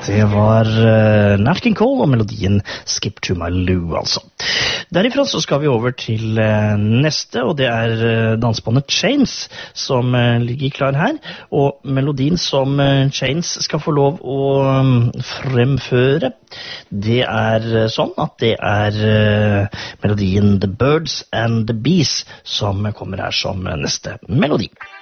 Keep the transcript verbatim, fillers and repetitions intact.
Det var uh, Nat King Cole og melodien Skip to My Lou, altså. Derifra så skal vi over til uh, neste, og det er uh, dansbandet Chains som uh, ligger klar her. Og melodien som uh, Chains skal få lov å um, fremføre, det er uh, sånn at det er uh, melodien The Birds and the Bees som kommer her som uh, neste melodi.